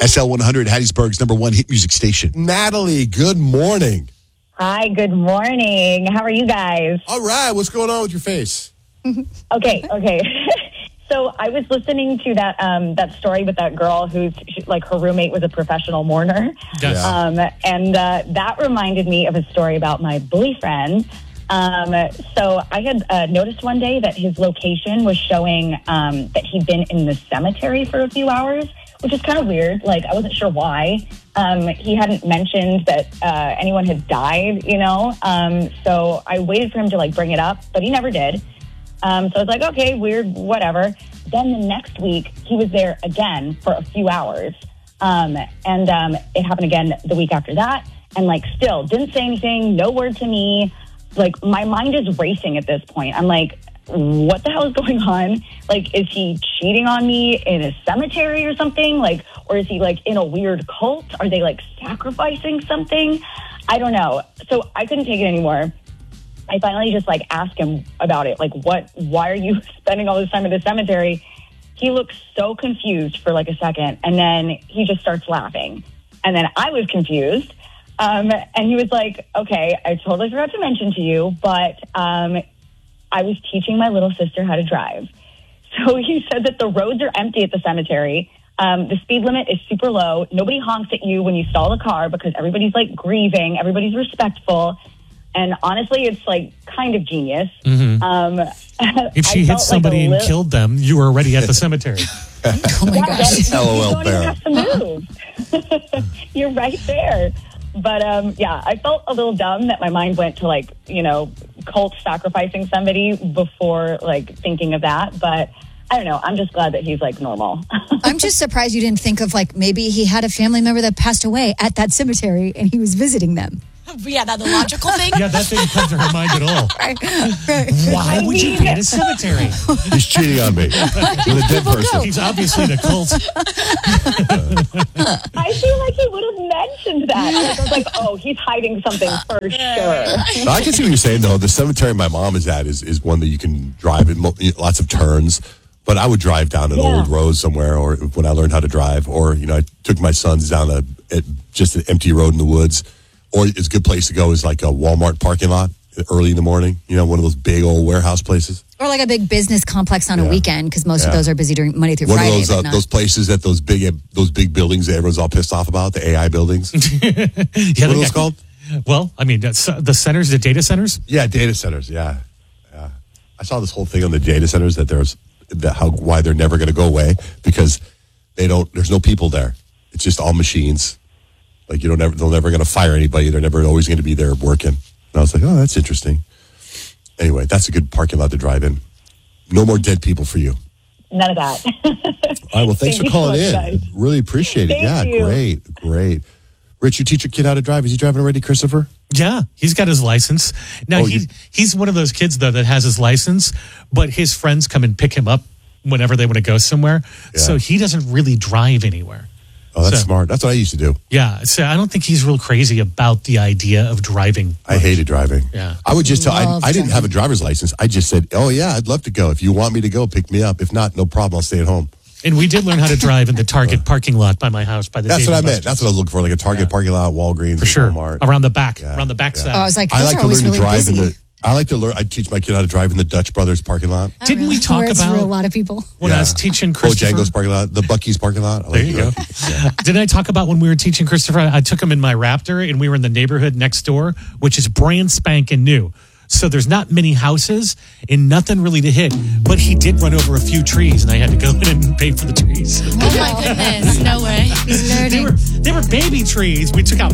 SL100, Hattiesburg's #1 hit music station. Natalie, good morning. Hi, good morning. How are you guys? All right, what's going on with your face? Okay. So I was listening to that story with that girl who's like her roommate was a professional mourner. Yes. That reminded me of a story about my boyfriend. So I had noticed one day that his location was showing that he'd been in the cemetery for a few hours, which is kind of weird. Like, I wasn't sure why. He hadn't mentioned that anyone had died, so I waited for him to, bring it up, but he never did. So I was like, okay, weird, whatever. Then the next week, he was there again for a few hours. And it happened again the week after that. And, still didn't say anything, no word to me. My mind is racing at this point. I'm like, what the hell is going on? Is he cheating on me in a cemetery or something? Or is he, in a weird cult? Are they, sacrificing something? I don't know. So I couldn't take it anymore. I finally just asked him about it. Why are you spending all this time at the cemetery? He looks so confused for a second, and then he just starts laughing. And then I was confused. And he was like, okay, I totally forgot to mention to you, but I was teaching my little sister how to drive. So he said that the roads are empty at the cemetery. The speed limit is super low. Nobody honks at you when you stall the car because everybody's grieving. Everybody's respectful. And honestly, it's kind of genius. Mm-hmm. If she hit somebody and killed them, you were already at the cemetery. Oh my gosh. LOL, you don't even have to move. You're right there. But I felt a little dumb that my mind went to cult sacrificing somebody before thinking of that. But I don't know. I'm just glad that he's normal. I'm just surprised you didn't think of maybe he had a family member that passed away at that cemetery and he was visiting them. Yeah, that's the logical thing. Yeah, that didn't come to her mind at all. Right. Why would you be at a cemetery? He's cheating on me with a dead person. He's obviously in a cult. I feel like he would have mentioned that. I was like, oh, he's hiding something for sure. I can see what you're saying, though. The cemetery my mom is at is one that you can drive in lots of turns. But I would drive down an old road somewhere, or when I learned how to drive, or I took my sons down just an empty road in the woods. Or it's a good place to go is a Walmart parking lot early in the morning. One of those big old warehouse places. Or a big business complex on a weekend, because most of those are busy during Monday through Friday. One of those places at those big buildings that everyone's all pissed off about, the AI buildings. What are those called? Well, that's the centers, the data centers. Yeah, data centers. Yeah. I saw this whole thing on the data centers why they're never going to go away, because there's no people there. It's just all machines. They're never going to fire anybody. They're never always going to be there working. And I was like, oh, that's interesting. Anyway, that's a good parking lot to drive in. No more dead people for you. None of that. All right, well, thanks for calling in. Guys. Really appreciate it. Thank you. Great. Rich, you teach your kid how to drive. Is he driving already, Christopher? Yeah, he's got his license. Now, he's one of those kids, though, that has his license, but his friends come and pick him up whenever they want to go somewhere. Yeah. So he doesn't really drive anywhere. Oh, that's smart. That's what I used to do. Yeah. So I don't think he's real crazy about the idea of driving much. I hated driving. Yeah. I would just tell, I didn't have a driver's license. I just said, oh, yeah, I'd love to go. If you want me to go, pick me up. If not, no problem. I'll stay at home. And we did learn how to drive in the Target parking lot by my house. That's what I meant. That's what I was looking for, a Target parking lot, Walgreens, for sure. Walmart. Around the back side. Oh, I was like, I like to learn to really drive busy. I like to learn. I teach my kid how to drive in the Dutch Brothers parking lot. Didn't we talk about a lot of people? When I was teaching Christopher? Bojangles parking lot, the Buc-ee's parking lot. There you go. Didn't I talk about when we were teaching Christopher? I took him in my Raptor, and we were in the neighborhood next door, which is brand spanking new. So there's not many houses and nothing really to hit. But he did run over a few trees, and I had to go in and pay for the trees. Oh my goodness! No way. He's nerdy. They were baby trees. We took out